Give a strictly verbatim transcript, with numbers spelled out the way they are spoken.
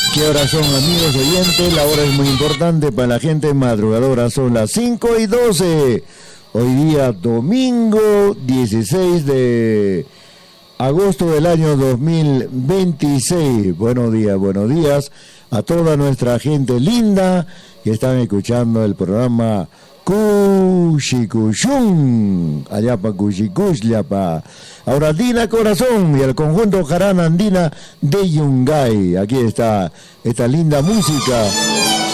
¿Qué horas son, amigos oyentes? La hora es muy importante para la gente madrugadora. Son las cinco y doce. Hoy día domingo dieciséis de agosto del año dos mil veintiséis. Buenos días, buenos días a toda nuestra gente linda que están escuchando el programa Cuchicuchún, allá pa' Cuchicuchliapa, ahora Dina Corazón y el conjunto Jarana Andina de Yungay. Aquí está esta linda música